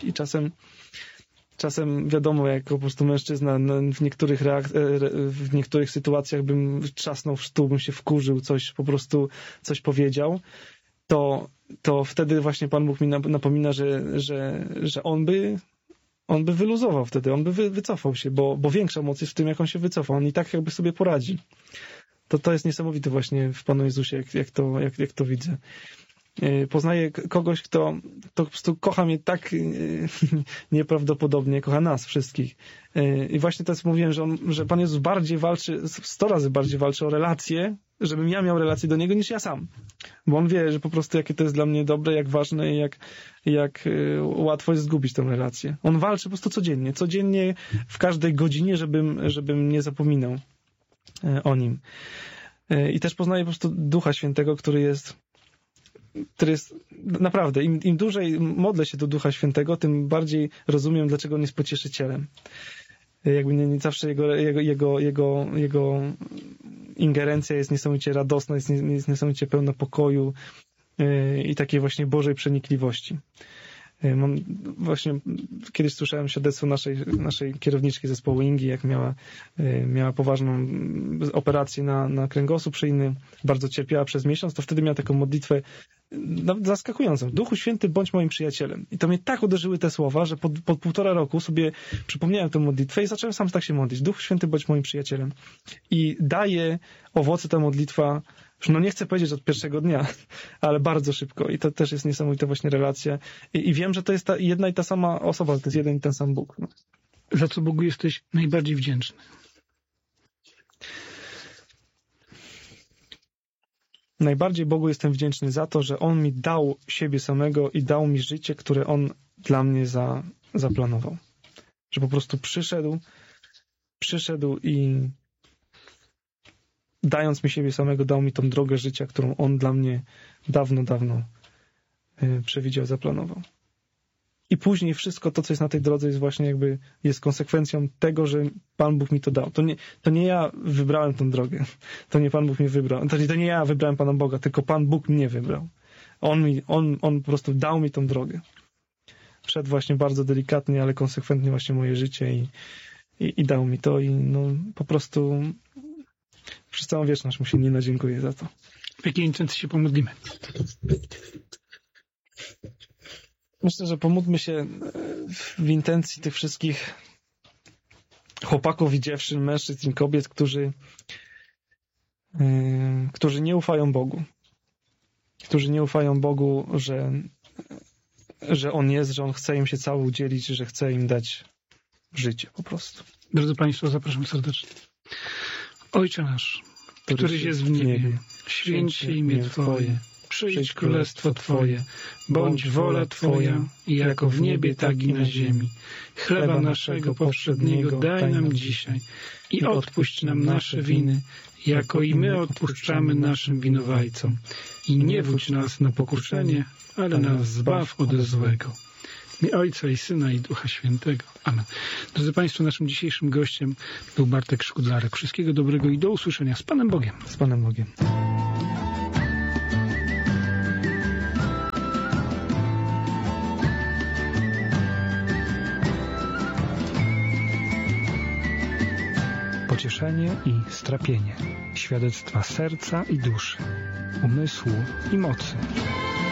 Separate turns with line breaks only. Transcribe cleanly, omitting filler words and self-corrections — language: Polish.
i czasem wiadomo, jak po prostu mężczyzna w niektórych sytuacjach bym trzasnął w stół, bym się wkurzył, coś powiedział, to wtedy właśnie Pan Bóg mi napomina, że on by wyluzował wtedy, on by wycofał się, bo większa moc jest w tym, jak on się wycofa. On i tak jakby sobie poradzi. To jest niesamowite właśnie w Panu Jezusie, jak to widzę. Poznaję kogoś, kto po prostu kocha mnie tak nieprawdopodobnie, kocha nas wszystkich. I właśnie teraz mówiłem, że Pan Jezus 100 razy bardziej walczy o relacje, żebym ja miał relację do Niego niż ja sam. Bo On wie, że po prostu jakie to jest dla mnie dobre, jak ważne i jak łatwo jest zgubić tę relację. On walczy po prostu codziennie w każdej godzinie, żebym nie zapominał o Nim. I też poznaję po prostu Ducha Świętego, który jest naprawdę, im dłużej modlę się do Ducha Świętego, tym bardziej rozumiem, dlaczego On jest pocieszycielem. Jakby nie zawsze jego ingerencja jest niesamowicie radosna, jest niesamowicie pełna pokoju i takiej właśnie Bożej przenikliwości. Właśnie kiedyś słyszałem świadectwo naszej kierowniczki zespołu Ingi, jak miała poważną operację na kręgosłup szyjny, bardzo cierpiała przez miesiąc, to wtedy miała taką modlitwę zaskakującą. Duchu Święty, bądź moim przyjacielem. I to mnie tak uderzyły te słowa, że po 1,5 roku sobie przypomniałem tę modlitwę i zacząłem sam tak się modlić. Duchu Święty, bądź moim przyjacielem. I daje owoce ta modlitwa, nie chcę powiedzieć od pierwszego dnia, ale bardzo szybko. I to też jest niesamowita właśnie relacja. I wiem, że to jest jedna i ta sama osoba, że to jest jeden i ten sam Bóg.
Za co Bogu jesteś najbardziej wdzięczny?
Najbardziej Bogu jestem wdzięczny za to, że On mi dał siebie samego i dał mi życie, które On dla mnie zaplanował. Że po prostu przyszedł i dając mi siebie samego, dał mi tą drogę życia, którą On dla mnie dawno przewidział, zaplanował. I później wszystko to, co jest na tej drodze, jest właśnie jest konsekwencją tego, że Pan Bóg mi to dał. To nie ja wybrałem tę drogę. To nie Pan Bóg mnie wybrał. To nie ja wybrałem Pana Boga, tylko Pan Bóg mnie wybrał. On po prostu dał mi tą drogę. Wszedł właśnie bardzo delikatnie, ale konsekwentnie właśnie moje życie i dał mi to i po prostu przez całą wieczność mu się nie nadziękuję za to.
W jakiej intencji się pomodlimy?
Myślę, że pomódlmy się w intencji tych wszystkich chłopaków i dziewczyn, mężczyzn i kobiet, którzy nie ufają Bogu. Którzy nie ufają Bogu, że On jest, że On chce im się cały udzielić, że chce im dać życie po prostu.
Drodzy Państwo, zapraszam serdecznie. Ojcze nasz, któryś jest w niebie, święć się imię Twoje. Przyjdź królestwo Twoje, bądź wola Twoja, jako w niebie, tak i na ziemi. Chleba naszego powszedniego daj nam dzisiaj i odpuść nam nasze winy, jako i my odpuszczamy naszym winowajcom. I nie wódź nas na pokuszenie, ale nas zbaw od złego. W imię Ojca i Syna i Ducha Świętego. Amen. Drodzy Państwo, naszym dzisiejszym gościem był Bartek Szkudlarek. Wszystkiego dobrego i do usłyszenia. Z Panem Bogiem.
Z Panem Bogiem.
Pocieszenie i strapienie. Świadectwa serca i duszy, umysłu i mocy.